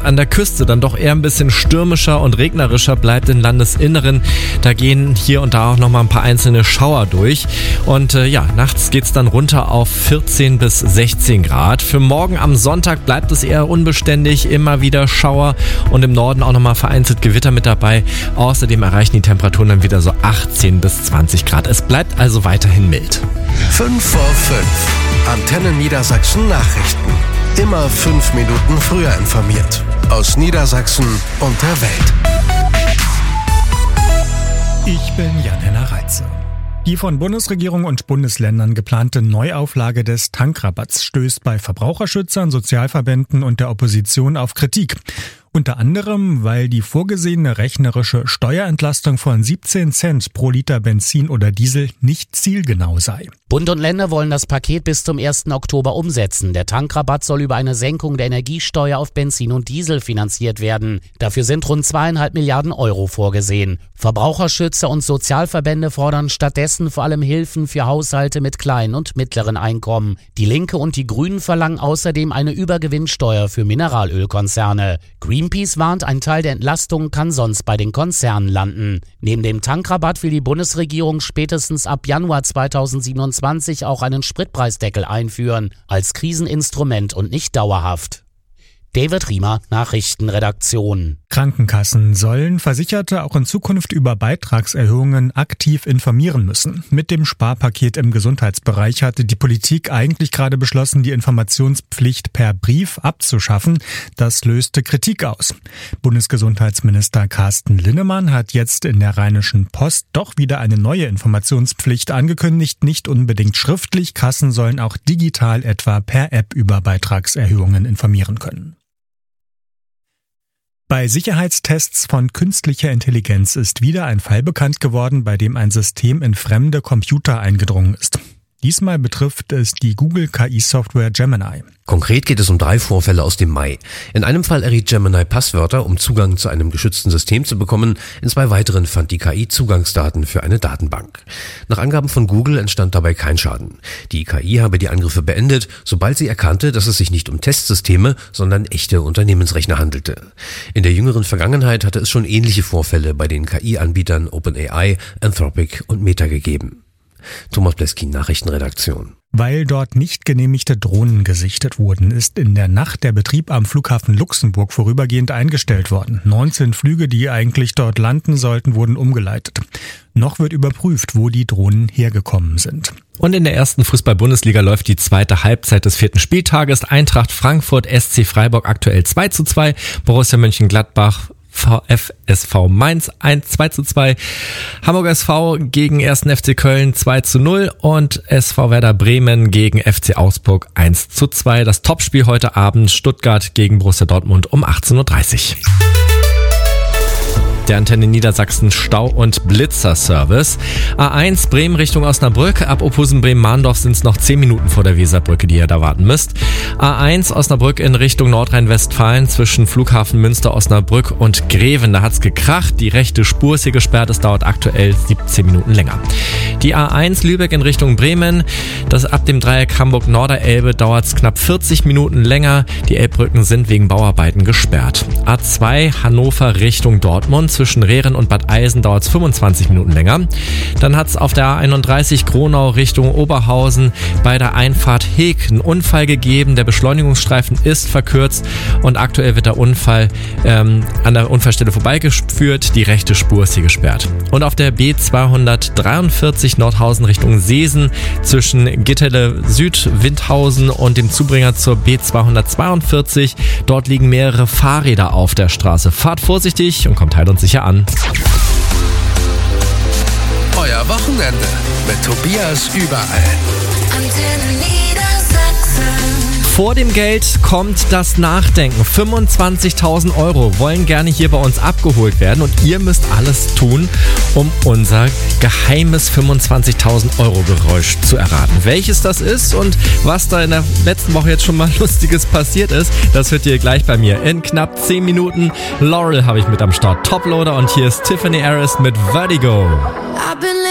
an der Küste dann doch eher ein bisschen stürmischer und regnerischer bleibt im Landesinneren. Da gehen hier und da auch nochmal ein paar einzelne Schauer durch. Und nachts geht's dann runter auf 14 bis 16 Grad. Für morgen am Sonntag bleibt es eher unbeständig, immer wieder Schauer und im Norden auch nochmal vereinzelt Gewitter mit dabei. Außerdem erreichen die Temperaturen dann wieder so 18 bis 20 Grad. Es bleibt also weiterhin mild. 5 vor 5. Antenne Niedersachsen Nachrichten. Immer 5 Minuten früher informiert. Aus Niedersachsen und der Welt. Ich bin Jan-Henner Reitze. Die von Bundesregierung und Bundesländern geplante Neuauflage des Tankrabatts stößt bei Verbraucherschützern, Sozialverbänden und der Opposition auf Kritik. Unter anderem, weil die vorgesehene rechnerische Steuerentlastung von 17 Cent pro Liter Benzin oder Diesel nicht zielgenau sei. Bund und Länder wollen das Paket bis zum 1. Oktober umsetzen. Der Tankrabatt soll über eine Senkung der Energiesteuer auf Benzin und Diesel finanziert werden. Dafür sind rund 2,5 Milliarden Euro vorgesehen. Verbraucherschützer und Sozialverbände fordern stattdessen vor allem Hilfen für Haushalte mit kleinen und mittleren Einkommen. Die Linke und die Grünen verlangen außerdem eine Übergewinnsteuer für Mineralölkonzerne. Greenpeace warnt, ein Teil der Entlastung kann sonst bei den Konzernen landen. Neben dem Tankrabatt will die Bundesregierung spätestens ab Januar 2027 auch einen Spritpreisdeckel einführen, als Kriseninstrument und nicht dauerhaft. David Riemer, Nachrichtenredaktion. Krankenkassen sollen Versicherte auch in Zukunft über Beitragserhöhungen aktiv informieren müssen. Mit dem Sparpaket im Gesundheitsbereich hatte die Politik eigentlich gerade beschlossen, die Informationspflicht per Brief abzuschaffen. Das löste Kritik aus. Bundesgesundheitsminister Carsten Linnemann hat jetzt in der Rheinischen Post doch wieder eine neue Informationspflicht angekündigt, nicht unbedingt schriftlich. Kassen sollen auch digital etwa per App über Beitragserhöhungen informieren können. Bei Sicherheitstests von künstlicher Intelligenz ist wieder ein Fall bekannt geworden, bei dem ein System in fremde Computer eingedrungen ist. Diesmal betrifft es die Google-KI-Software Gemini. Konkret geht es um 3 Vorfälle aus dem Mai. In einem Fall erriet Gemini Passwörter, um Zugang zu einem geschützten System zu bekommen. In 2 weiteren fand die KI Zugangsdaten für eine Datenbank. Nach Angaben von Google entstand dabei kein Schaden. Die KI habe die Angriffe beendet, sobald sie erkannte, dass es sich nicht um Testsysteme, sondern echte Unternehmensrechner handelte. In der jüngeren Vergangenheit hatte es schon ähnliche Vorfälle bei den KI-Anbietern OpenAI, Anthropic und Meta gegeben. Thomas Bleskin, Nachrichtenredaktion. Weil dort nicht genehmigte Drohnen gesichtet wurden, ist in der Nacht der Betrieb am Flughafen Luxemburg vorübergehend eingestellt worden. 19 Flüge, die eigentlich dort landen sollten, wurden umgeleitet. Noch wird überprüft, wo die Drohnen hergekommen sind. Und in der ersten Fußball-Bundesliga läuft die zweite Halbzeit des 4. Spieltages. Eintracht Frankfurt, SC Freiburg aktuell 2:2, Borussia Mönchengladbach FSV Mainz 2:2, Hamburg SV gegen 1. FC Köln 2:0 und SV Werder Bremen gegen FC Augsburg 1:2. Das Topspiel heute Abend Stuttgart gegen Borussia Dortmund um 18:30 Uhr. Der Antenne Niedersachsen Stau- und Blitzer-Service. A1 Bremen Richtung Osnabrück. Ab Ophusen Bremen-Mahndorf sind es noch 10 Minuten vor der Weserbrücke, die ihr da warten müsst. A1 Osnabrück in Richtung Nordrhein-Westfalen zwischen Flughafen Münster, Osnabrück und Greven. Da hat's gekracht. Die rechte Spur ist hier gesperrt. Es dauert aktuell 17 Minuten länger. Die A1 Lübeck in Richtung Bremen. Das ab dem Dreieck Hamburg-Norderelbe dauert's knapp 40 Minuten länger. Die Elbbrücken sind wegen Bauarbeiten gesperrt. A2 Hannover Richtung Dortmund. Zwischen Rehren und Bad Eisen dauert es 25 Minuten länger. Dann hat es auf der A31 Gronau Richtung Oberhausen bei der Einfahrt Heek einen Unfall gegeben. Der Beschleunigungsstreifen ist verkürzt und aktuell wird der Unfall an der Unfallstelle vorbeigeführt. Die rechte Spur ist hier gesperrt. Und auf der B243 Nordhausen Richtung Seesen zwischen Gittele Süd, Windhausen und dem Zubringer zur B242. Dort liegen mehrere Fahrräder auf der Straße. Fahrt vorsichtig und kommt heil und sicher an. Euer Wochenende mit Tobias überall. Antenne Niedersachsen. Vor dem Geld kommt das Nachdenken. 25.000 € wollen gerne hier bei uns abgeholt werden und ihr müsst alles tun, um unser geheimes 25.000 € Geräusch zu erraten. Welches das ist und was da in der letzten Woche jetzt schon mal Lustiges passiert ist, das hört ihr gleich bei mir. In knapp 10 Minuten Laurel habe ich mit am Start. Toploader und hier ist Tiffany Harris mit Vertigo.